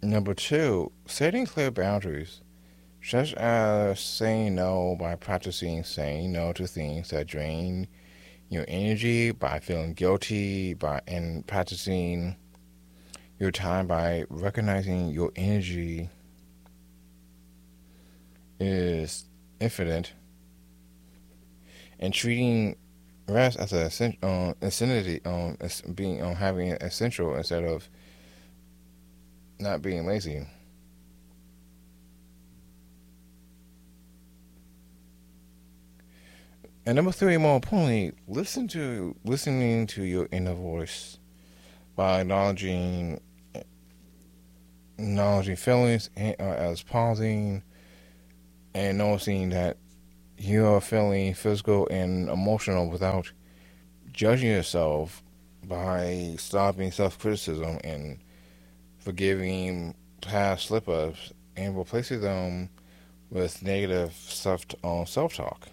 Number two, setting clear boundaries, such as saying no by practicing saying no to things that drain your energy, by feeling guilty, and practicing your time by recognizing your energy is infinite and treating rest as a insanity as being having it essential instead of not being lazy. And number three, more importantly, listening to your inner voice by acknowledging feelings as pausing and noticing that you are feeling physical and emotional without judging yourself, by stopping self criticism and forgiving past slip ups and replacing them with negative self talk.